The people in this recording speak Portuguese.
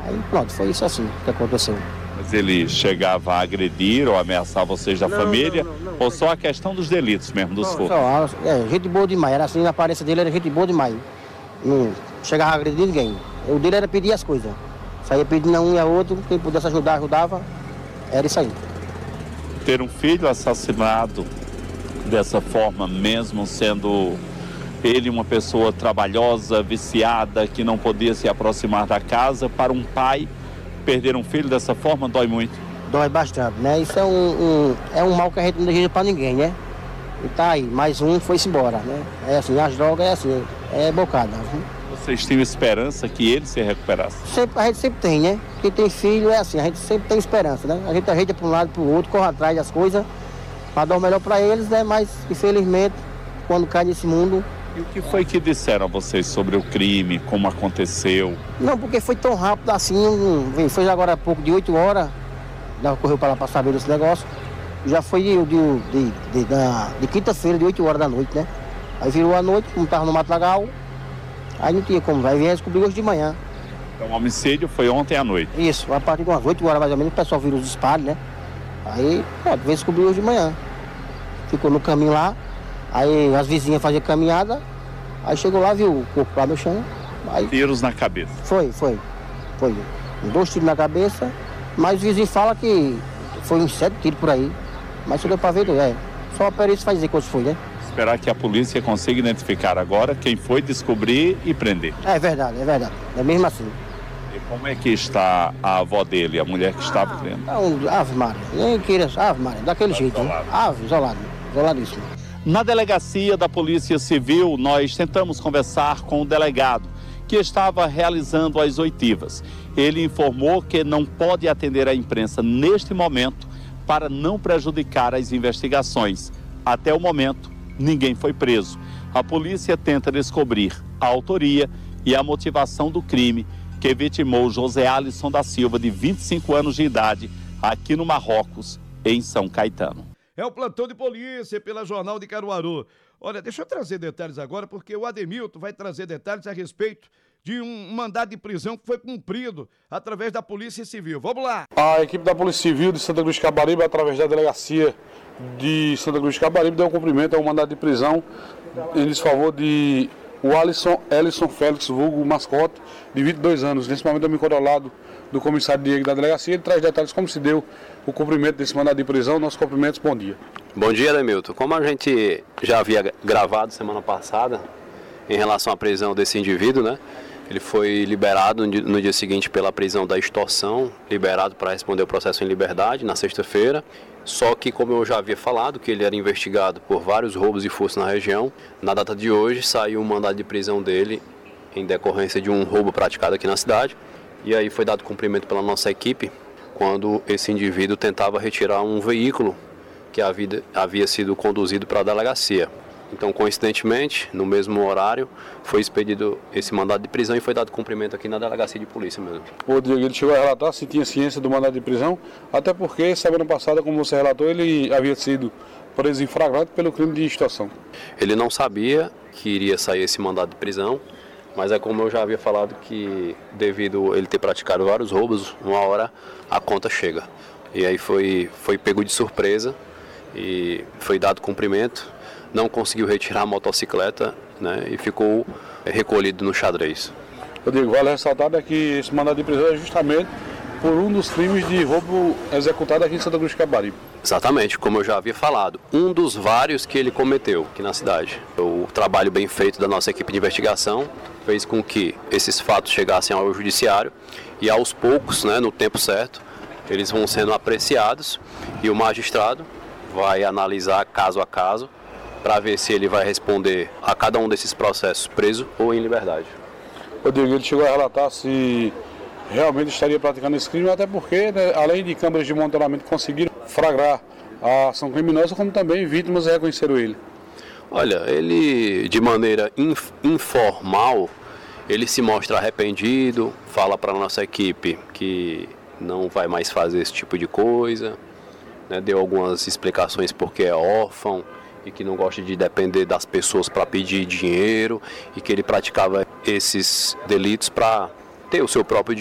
Aí pronto, foi isso assim que aconteceu. Mas ele chegava a agredir ou ameaçar vocês da família? Não. Ou só a questão dos delitos mesmo, dos furtos? Gente boa demais, era assim, a aparência dele era gente boa demais. Não chegava a agredir ninguém. O dele era pedir as coisas. Saía pedindo a um e a outro, quem pudesse ajudar, ajudava. Era isso aí. Ter um filho assassinado dessa forma, mesmo sendo ele uma pessoa trabalhosa, viciada, que não podia se aproximar da casa, para um pai perder um filho dessa forma dói muito. Dói bastante, né? Isso é um mal que a gente não deseja para ninguém, né? E tá aí, mais um foi-se embora, né? É assim, as drogas é assim, é bocada. Viu? Vocês tinham esperança que ele se recuperasse? A gente sempre tem, né? Quem tem filho é assim, a gente sempre tem esperança, né? A gente ajeita para um lado e para o outro, corre atrás das coisas para dar o melhor para eles, né? Mas, infelizmente, quando cai nesse mundo... E o que foi que disseram a vocês sobre o crime, como aconteceu? Não, porque foi tão rápido assim, foi agora há pouco, de 8 horas, correu para lá para saber desse negócio, já foi de quinta-feira, de 8 horas da noite, né? Aí virou a noite, como estava no Matagal, aí não tinha como, vai vir descobrir hoje de manhã. Então o homicídio foi ontem à noite? Isso, a partir de umas 8 horas mais ou menos, o pessoal virou os disparos, né? Aí, pronto, veio descobrir hoje de manhã. Ficou no caminho lá, aí as vizinhas faziam caminhada, aí chegou lá, viu o corpo lá no chão. Aí... Tiros na cabeça? Foi. 2 tiros na cabeça, mas os vizinhos falam que foi uns 7 tiros por aí. Mas só deu pra ver, só a perícia faz dizer quantos foi, né? Esperar que a polícia consiga identificar agora quem foi, descobrir e prender. É verdade. É mesmo assim. E como é que está a avó dele, a mulher que estava prendendo? Ave Maria, nem queira, Ave Maria, daquele jeito, isolado. Ave, isoladíssimo. Na delegacia da Polícia Civil, nós tentamos conversar com o delegado, que estava realizando as oitivas. Ele informou que não pode atender a imprensa neste momento para não prejudicar as investigações. Até o momento, ninguém foi preso. A polícia tenta descobrir a autoria e a motivação do crime que vitimou José Alisson da Silva, de 25 anos de idade, aqui no Marrocos, em São Caetano. É o plantão de polícia pela Jornal de Caruaru. Olha, deixa eu trazer detalhes agora, porque o Ademilton vai trazer detalhes a respeito de um mandado de prisão que foi cumprido através da Polícia Civil. Vamos lá! A equipe da Polícia Civil de Santa Cruz de Caparibe, através da delegacia de Santa Cruz de Caparibe, deu cumprimento a um mandado de prisão em desfavor de o Alisson Félix, vulgo mascote, de 22 anos. Nesse momento eu me encontro ao lado do comissário Diego da delegacia. Ele traz detalhes como se deu o cumprimento desse mandado de prisão. Nossos cumprimentos, bom dia. Bom dia, Ademilton. Como a gente já havia gravado semana passada em relação à prisão desse indivíduo, né? Ele foi liberado no dia seguinte pela prisão da extorsão, liberado para responder o processo em liberdade na sexta-feira. Só que, como eu já havia falado, que ele era investigado por vários roubos e furtos na região, na data de hoje saiu um mandado de prisão dele em decorrência de um roubo praticado aqui na cidade. E aí foi dado cumprimento pela nossa equipe quando esse indivíduo tentava retirar um veículo que havia sido conduzido para a delegacia. Então, coincidentemente, no mesmo horário, foi expedido esse mandado de prisão e foi dado cumprimento aqui na delegacia de polícia mesmo. O Diego, ele chegou a relatar se tinha ciência do mandado de prisão, até porque, semana passada, como você relatou, ele havia sido preso em flagrante pelo crime de extorsão. Ele não sabia que iria sair esse mandado de prisão, mas é como eu já havia falado que, devido a ele ter praticado vários roubos, uma hora a conta chega. E aí foi pego de surpresa e foi dado cumprimento. Não conseguiu retirar a motocicleta, né, e ficou recolhido no xadrez. Diego, vale ressaltar que esse mandado de prisão é justamente por um dos crimes de roubo executado aqui em Santa Cruz de Caparibe. Exatamente, como eu já havia falado, um dos vários que ele cometeu aqui na cidade. O trabalho bem feito da nossa equipe de investigação fez com que esses fatos chegassem ao judiciário e aos poucos, né, no tempo certo, eles vão sendo apreciados e o magistrado vai analisar caso a caso para ver se ele vai responder a cada um desses processos preso ou em liberdade. O Diego, ele chegou a relatar se realmente estaria praticando esse crime, até porque, né, além de câmeras de monitoramento, conseguiram flagrar a ação criminosa, como também vítimas reconheceram ele. Olha, ele, de maneira informal, ele se mostra arrependido, fala para a nossa equipe que não vai mais fazer esse tipo de coisa, né, deu algumas explicações porque é órfão e que não gosta de depender das pessoas para pedir dinheiro e que ele praticava esses delitos para ter o seu próprio dinheiro.